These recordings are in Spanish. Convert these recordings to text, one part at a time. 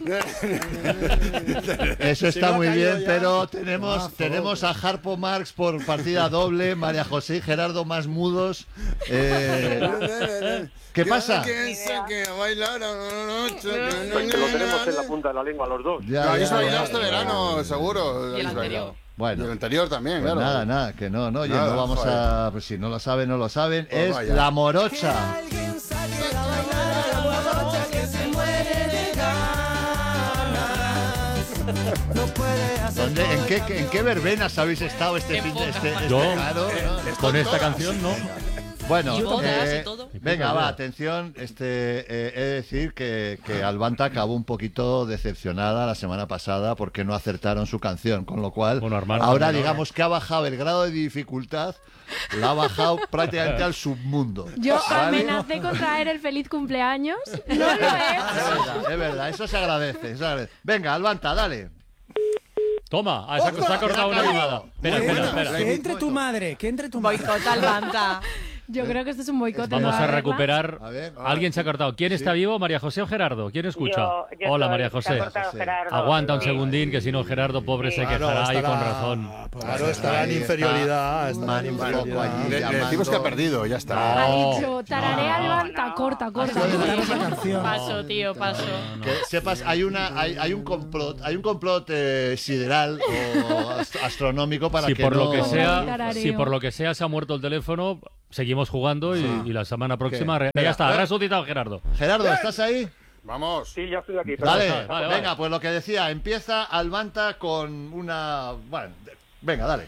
Eso está muy bien, pero tenemos a Harpo Marx por partida doble, María José y Gerardo más mudos. ¿Qué pasa? Pues lo tenemos en la punta de la lengua los dos. Lo habéis bailado este verano, seguro. Y el anterior. Bueno, Y el anterior también, pues claro. nada, que no, oye, Nada, no vamos joder. a... Pues si no lo saben, no lo saben. Pues Es vaya. La Morocha. ¿En qué verbenas habéis estado este fin de Yo, claro, ¿no? con esta canción, no. Bueno, Y bodas y todo. venga, va, atención. He de decir que Albanta acabó un poquito decepcionada la semana pasada porque no acertaron su canción, con lo cual Bueno, Armando, ahora no, digamos que ha bajado el grado de dificultad, la ha bajado prácticamente al submundo. Yo ¿vale? amenacé con traer el feliz cumpleaños. No lo he. Es verdad, eso se agradece, Venga, Albanta, dale. Toma, se ha cortado una llamada. Espera. Que entre tu madre, Boicot al Banta. Yo creo que esto es un boicot. Vamos a recuperar. A ver. Alguien se ha cortado. ¿Quién está vivo? ¿María José o Gerardo? ¿Quién escucha? Yo Hola, soy, María se ha José. cortado Gerardo. Aguanta un Sí. segundín, que si no, Gerardo, pobre, se quejará y con razón. Claro, estará en inferioridad. Man un poco allí Le decimos que ha perdido, ya está. Ha No. dicho, tararea Albanta, corta. esa canción. Paso, tío, paso. Que sepas, hay un complot sideral o astronómico para Si que por no... lo que sea, Tarareo. si por lo que sea se ha muerto el teléfono, seguimos jugando y la semana próxima ¿Qué? ya está, ha resucitado Gerardo. Gerardo, ¿estás ahí? Vamos. Sí, ya estoy aquí. Vale, vale. venga, pues lo que decía, empieza Albanta con una... Bueno, venga, dale.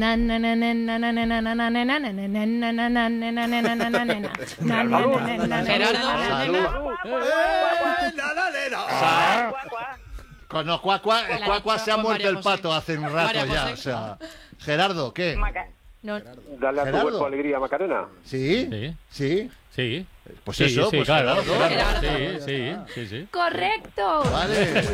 No, cuá se ha muerto el pato hace un rato María ya, José. o sea... Gerardo, ¿qué? No, Dale a tu Gerardo. cuerpo alegría, Macarena. ¿Sí? Sí. ¿Sí? Sí. Pues Sí, eso, sí, pues claro. Gerardo. Sí. correcto. Vale.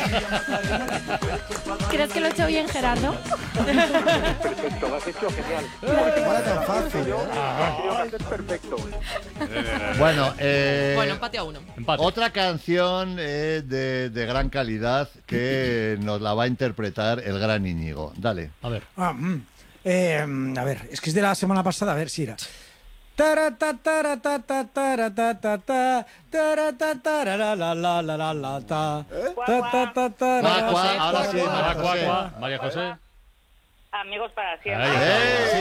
¿Crees que lo he hecho bien, Gerardo? Perfecto, lo has hecho genial. Ahora tan fácil. Yo creo que haces perfecto. Bueno, Bueno, empate a uno. Empate. otra canción de gran calidad que nos la va a interpretar el gran Íñigo. Dale. A ver. A ver, es que es de la semana pasada, a ver si era. Ahora sí, María José. María José. Amigos para siempre. Ahí está.